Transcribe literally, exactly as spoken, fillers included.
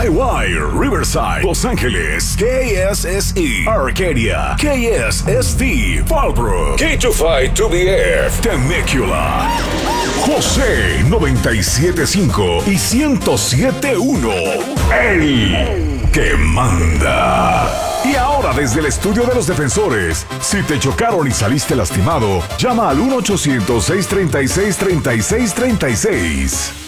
Highwire, Riverside, Los Ángeles, K S S E, Arcadia, K S S T, Fallbrook, K veinticinco two B F, Temecula, José noventa y siete punto cinco y ciento siete punto uno, el que manda. Y ahora desde el estudio de los defensores, si te chocaron y saliste lastimado, llama al uno ochocientos, seiscientos treinta y seis, treinta y seis treinta y seis.